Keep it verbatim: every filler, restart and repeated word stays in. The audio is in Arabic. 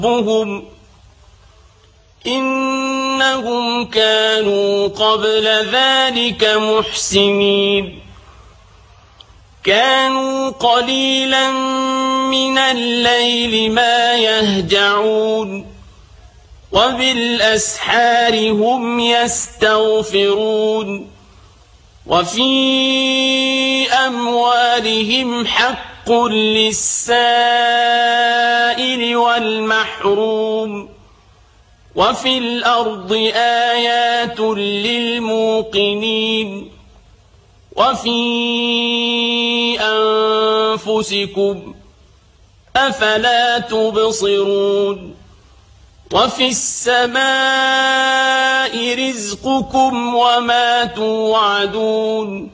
ربهم إنهم كانوا قبل ذلك محسنين كانوا قليلا من الليل ما يهجعون وبالأسحار هم يستغفرون وفي أموالهم حق للسائل والمحروم وفي الأرض آيات للموقنين وفي أنفسكم أفلا تبصرون وفي السماء رزقكم وما توعدون